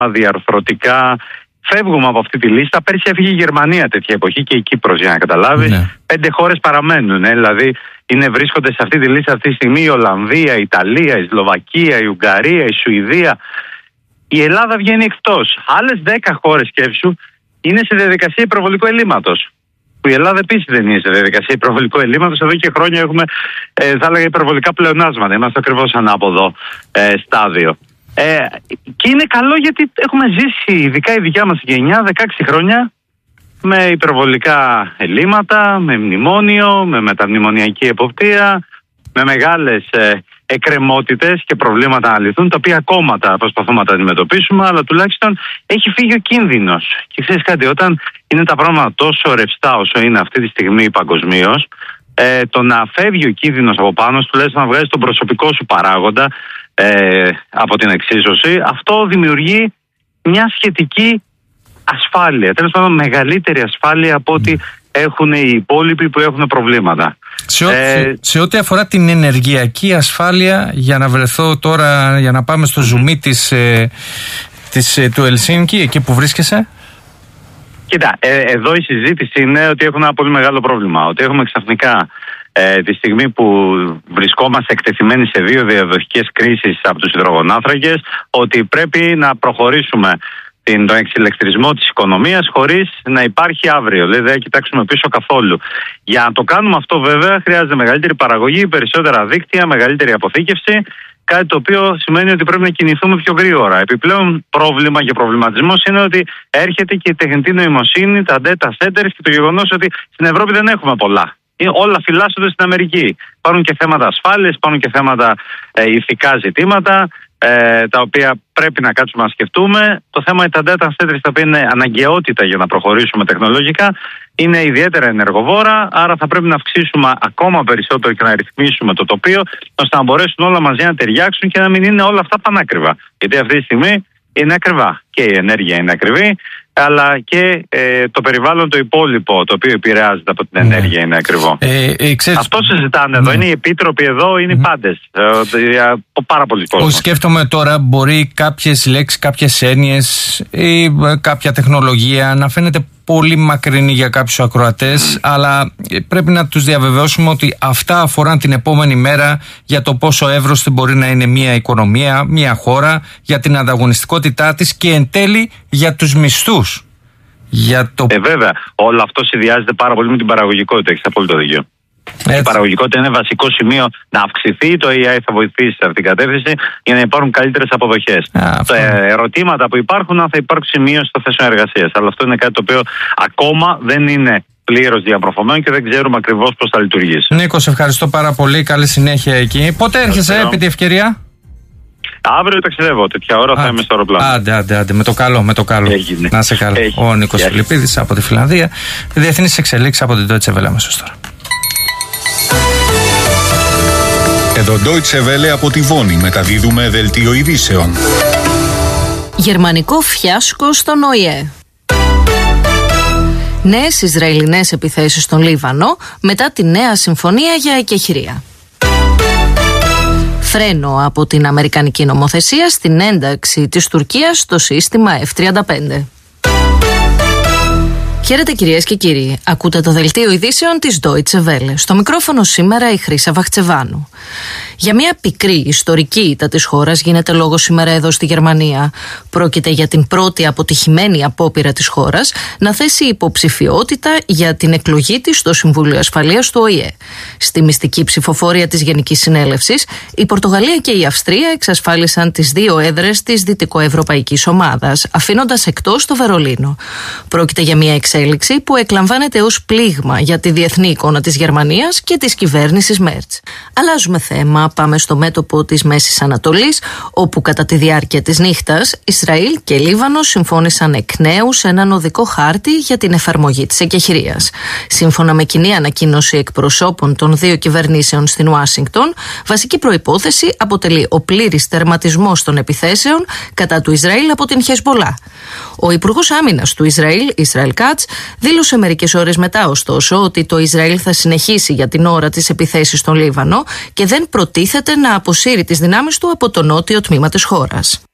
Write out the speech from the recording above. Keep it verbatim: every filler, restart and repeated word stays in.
διαρθρωτικά. Φεύγουμε από αυτή τη λίστα. Πέρσι έφυγε η Γερμανία τέτοια εποχή και η Κύπρος, για να καταλάβεις. Ναι. Πέντε χώρες παραμένουν. Ε, δηλαδή είναι, βρίσκονται σε αυτή τη λίστα αυτή τη στιγμή η Ολλανδία, η Ιταλία, η Σλοβακία, η Ουγγαρία, η Σουηδία. Η Ελλάδα βγαίνει εκτός. Άλλες δέκα χώρες, σκέψου, είναι σε διαδικασία υπερβολικού ελλείμματος. Που η Ελλάδα επίσης δεν είναι σε διαδικασία υπερβολικού ελλείμματος. Εδώ και χρόνια έχουμε, ε, θα έλεγα, υπερβολικά πλεονάσματα. Είμαστε ακριβώς ανάποδο ε, στάδιο. Ε, και είναι καλό γιατί έχουμε ζήσει, ειδικά η δικιά μας γενιά, δεκαέξι χρόνια με υπερβολικά ελλείμματα, με μνημόνιο, με μεταμνημονιακή εποπτεία, με μεγάλες ε, εκκρεμότητες και προβλήματα να λυθούν, τα οποία ακόμα τα προσπαθούμε να τα αντιμετωπίσουμε, αλλά τουλάχιστον έχει φύγει ο κίνδυνος. Και ξέρεις κάτι, όταν είναι τα πράγματα τόσο ρευστά όσο είναι αυτή τη στιγμή παγκοσμίως, ε, το να φεύγει ο κίνδυνος από πάνω σου, τουλάχιστον να βγάζει τον προσωπικό σου παράγοντα ε, από την εξίσωση, αυτό δημιουργεί μια σχετική ασφάλεια, τέλος πάντων μεγαλύτερη ασφάλεια από ό,τι έχουν οι υπόλοιποι που έχουν προβλήματα. Σε, ό, ε, σε ό,τι αφορά την ενεργειακή ασφάλεια, για να βρεθώ τώρα, για να πάμε στο ζουμί της, ε, της, ε, του Ελσίνκη, εκεί που βρίσκεσαι. Κοίτα, ε, εδώ η συζήτηση είναι ότι έχουμε ένα πολύ μεγάλο πρόβλημα. Ότι έχουμε ξαφνικά ε, τη στιγμή που βρισκόμαστε εκτεθειμένοι σε δύο διαδοχικές κρίσεις από τους υδρογονάνθρακες, ότι πρέπει να προχωρήσουμε τον εξηλεκτρισμό της οικονομίας χωρίς να υπάρχει αύριο. Δηλαδή δεν κοιτάξουμε πίσω καθόλου. Για να το κάνουμε αυτό, βέβαια, χρειάζεται μεγαλύτερη παραγωγή, περισσότερα δίκτυα, μεγαλύτερη αποθήκευση. Κάτι το οποίο σημαίνει ότι πρέπει να κινηθούμε πιο γρήγορα. Επιπλέον, πρόβλημα και προβληματισμός είναι ότι έρχεται και η τεχνητή νοημοσύνη, τα data centers και το γεγονός ότι στην Ευρώπη δεν έχουμε πολλά. Όλα φυλάσσονται στην Αμερική. Υπάρχουν και θέματα ασφάλειας, υπάρχουν και θέματα ε, ηθικά ζητήματα, ε, τα οποία πρέπει να κάτσουμε να σκεφτούμε. Το θέμα είναι τα data centers, τα οποία είναι αναγκαιότητα για να προχωρήσουμε τεχνολογικά, είναι ιδιαίτερα ενεργοβόρα, άρα θα πρέπει να αυξήσουμε ακόμα περισσότερο και να ρυθμίσουμε το τοπίο, ώστε να μπορέσουν όλα μαζί να ταιριάξουν και να μην είναι όλα αυτά πανάκριβα. Γιατί αυτή τη στιγμή είναι ακριβά. Και η ενέργεια είναι ακριβή, αλλά και ε, το περιβάλλον το υπόλοιπο, το οποίο επηρεάζεται από την ενέργεια, ναι, είναι ακριβό. Ε, ε, ξέρεις... Αυτό συζητάνε εδώ. Ναι. Είναι οι επίτροποι εδώ, είναι mm. οι πάντες. Ε, ε, πάρα πολλοί κόσμοι. Σκέφτομαι τώρα, μπορεί κάποιες λέξεις, κάποιες έννοιες ή ε, κάποια τεχνολογία να φαίνεται πολύ μακρινή για κάποιους ακροατές, mm. αλλά πρέπει να τους διαβεβαιώσουμε ότι αυτά αφοράν την επόμενη μέρα για το πόσο εύρωστη μπορεί να είναι μια οικονομία, μια χώρα, για την ανταγωνιστικότητά της και εν τέλει για τους μισθούς. Για το... Ε, βέβαια, όλο αυτό συνδυάζεται πάρα πολύ με την παραγωγικότητα, έχεις απόλυτο δίκιο. Έτσι. Η παραγωγικότητα είναι βασικό σημείο να αυξηθεί. Το έι άι θα βοηθήσει σε αυτήν την κατεύθυνση για να υπάρχουν καλύτερες αποδοχές. Τα ερωτήματα που υπάρχουν, αν θα υπάρξει μείωση των θέσεων εργασίας. Αλλά αυτό είναι κάτι το οποίο ακόμα δεν είναι πλήρως διαμορφωμένο και δεν ξέρουμε ακριβώς πώς θα λειτουργήσει. Νίκο, σε ευχαριστώ πάρα πολύ. Καλή συνέχεια εκεί. Πότε έρχεσαι, επί τη ευκαιρία? Αύριο ταξιδεύω, τέτοια ώρα άντε. Θα είμαι στο αεροπλάνο. Άντε, άντε, άντε, με το καλό, με το καλό. Έγινε. Να σε καλά. Έγινε. Ο Νίκος Φιλιππίδης από τη Φιλανδία. Διεθνείς εξελίξεις από την Deutsche Welle αμέσως τώρα. Εδώ Deutsche Welle από τη Βόνη μεταδίδουμε δελτίο ειδήσεων. Γερμανικό φιάσκο στον Ο Η Ε. Νέες Ισραηλινές επιθέσεις στον Λίβανο μετά τη νέα συμφωνία για εκεχηρία. Φρένο από την αμερικανική νομοθεσία στην ένταξη της Τουρκίας στο σύστημα εφ τριάντα πέντε. Χαίρετε κυρίες και κύριοι, ακούτε το δελτίο ειδήσεων της Deutsche Welle. Στο μικρόφωνο σήμερα η Χρύσα Βαχτσεβάνου. Για μια πικρή ιστορική ήττα της χώρας γίνεται λόγο σήμερα εδώ στη Γερμανία. Πρόκειται για την πρώτη αποτυχημένη απόπειρα της χώρας να θέσει υποψηφιότητα για την εκλογή της στο Συμβούλιο Ασφαλείας του Ο Η Ε. Στη μυστική ψηφοφορία της Γενικής Συνέλευσης, η Πορτογαλία και η Αυστρία εξασφάλισαν τις δύο έδρες της δυτικοευρωπαϊκής ομάδας, αφήνοντας εκτός το Βερολίνο. Πρόκειται για μια εξέλιξη που εκλαμβάνεται ως πλήγμα για τη διεθνή εικόνα της Γερμανίας και της κυβέρνησης Μέρτς. Αλλάζουμε θέμα. Πάμε στο μέτωπο της Μέσης Ανατολής, όπου κατά τη διάρκεια της νύχτας Ισραήλ και Λίβανο συμφώνησαν εκ νέου σε έναν οδικό χάρτη για την εφαρμογή της εκεχηρίας. Σύμφωνα με κοινή ανακοίνωση εκπροσώπων των δύο κυβερνήσεων στην Ουάσιγκτον, βασική προϋπόθεση αποτελεί ο πλήρης τερματισμός των επιθέσεων κατά του Ισραήλ από την Χεσμπολά. Ο Υπουργός Άμυνας του Ισραήλ, Ισραήλ Κάτς, δήλωσε μερικές ώρες μετά, ωστόσο, ότι το Ισραήλ θα συνεχίσει για την ώρα τις επιθέσεις στον Λίβανο και δεν προτίθεται να αποσύρει τις δυνάμεις του από το νότιο τμήμα της χώρας.